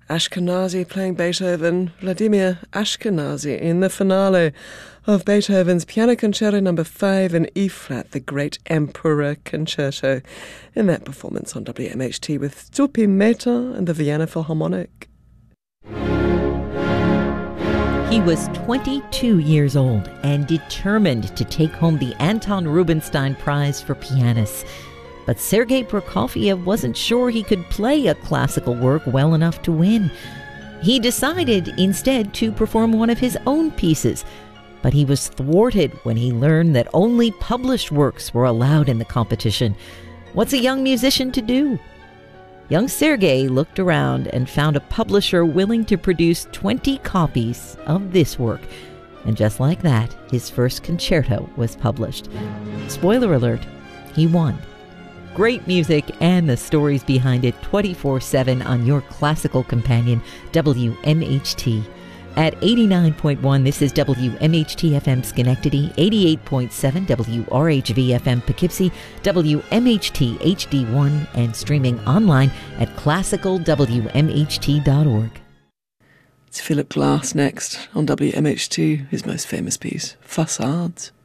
Ashkenazy playing Beethoven, Vladimir Ashkenazy in the finale of Beethoven's Piano Concerto No. 5 in E-flat, the Great Emperor Concerto, in that performance on WMHT with Stupi Mehta and the Vienna Philharmonic. He was 22 years old and determined to take home the Anton Rubinstein Prize for Pianists. But Sergei Prokofiev wasn't sure he could play a classical work well enough to win. He decided instead to perform one of his own pieces, but he was thwarted when he learned that only published works were allowed in the competition. What's a young musician to do? Young Sergei looked around and found a publisher willing to produce 20 copies of this work. And just like that, his first concerto was published. Spoiler alert, he won. Great music and the stories behind it 24/7 on your classical companion, WMHT. At 89.1, this is WMHT-FM Schenectady, 88.7 WRHV-FM Poughkeepsie, WMHT HD1, and streaming online at classicalwmht.org. It's Philip Glass next on WMHT, his most famous piece, Facades.